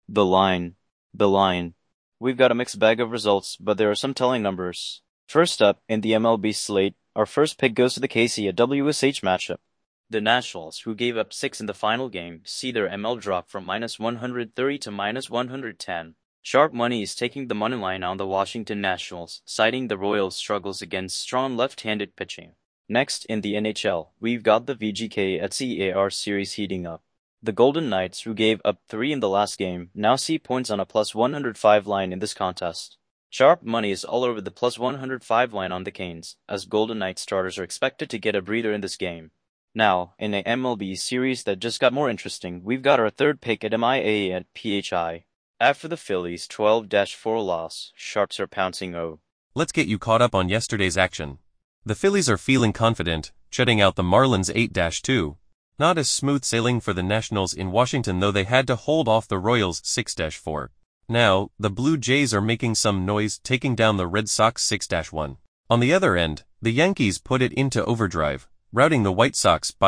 The line. The line. We've got a mixed bag of results, but there are some telling numbers. First up, in the MLB slate, our first pick goes to the KC at WSH matchup. The Nationals, who gave up 6 in the final game, see their ML drop from -130 to -110. Sharp money is taking the money line on the Washington Nationals, citing the Royals' struggles against strong left-handed pitching. Next, in the NHL, we've got the VGK at CAR series heating up. The Golden Knights, who gave up 3 in the last game, now see points on a +105 line in this contest. Sharp money is all over the +105 line on the Canes, as Golden Knights starters are expected to get a breather in this game. Now, in a MLB series that just got more interesting, we've got our third pick at MIA at PHI. After the Phillies' 12-4 loss, Sharps are pouncing O. Let's get you caught up on yesterday's action. The Phillies are feeling confident, shutting out the Marlins 8-2. Not as smooth sailing for the Nationals in Washington, though they had to hold off the Royals 6-4. Now, the Blue Jays are making some noise, taking down the Red Sox 6-1. On the other end, the Yankees put it into overdrive, routing the White Sox by